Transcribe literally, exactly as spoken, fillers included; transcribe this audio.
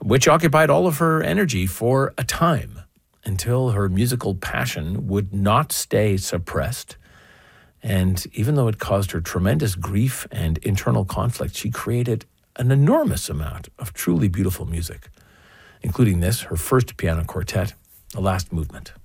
which occupied all of her energy for a time until her musical passion would not stay suppressed. And even though it caused her tremendous grief and internal conflict, she created an enormous amount of truly beautiful music, including this, her first piano quartet, The Last Movement.